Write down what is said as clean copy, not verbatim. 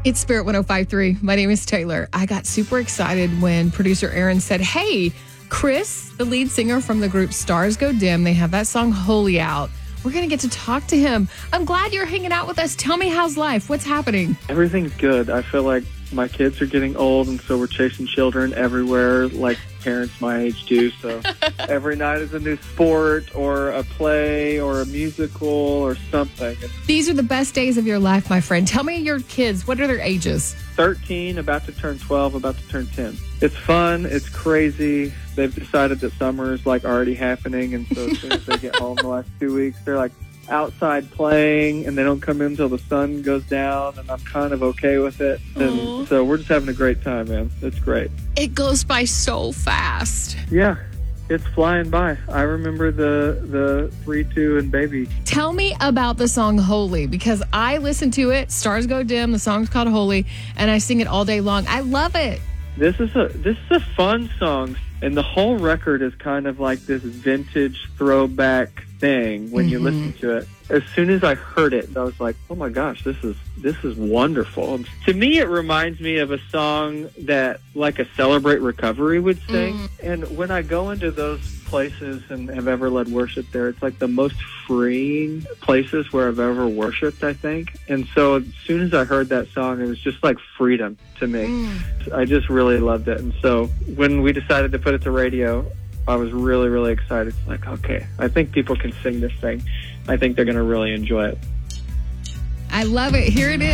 It's Spirit 105.3. My name is Taylor. I got super excited when producer Aaron said, hey, Chris, the lead singer from the group Stars Go Dim, they have that song Holy out. We're going to get to talk to him. I'm glad you're hanging out with us. Tell me, how's life? What's happening? Everything's good. I feel like my kids are getting old, and so we're chasing children everywhere like parents my age do. So every night is a new sport or a play or a musical or something. These are the best days of your life, my friend. Tell me your kids. What are their ages? 13, about to turn 12, about to turn 10. It's fun. It's crazy. They've decided that summer is like already happening, and so as soon as they get home the last 2 weeks, they're like outside playing, and they don't come in until the sun goes down, and I'm kind of okay with it. And so we're just having a great time, man. It's great. It goes by so fast. Yeah, it's flying by. I remember the 3, 2, and baby. Tell me about the song Holy, because I listen to it. Stars Go Dim. The song's called Holy, and I sing it all day long. I love it. This is a fun song, and the whole record is kind of like this vintage throwback thing when you listen to it. As soon as I heard it, I was like, oh my gosh, this is wonderful. To me, it reminds me of a song that like a Celebrate Recovery would sing. And when I go into those places and have ever led worship there, it's like the most freeing places where I've ever worshiped, I think. And so as soon as I heard that song, it was just like freedom to me. I just really loved it. And so when we decided to put it to radio, I was really, really excited. Like, okay, I think people can sing this thing. I think they're going to really enjoy it. I love it. Here it is.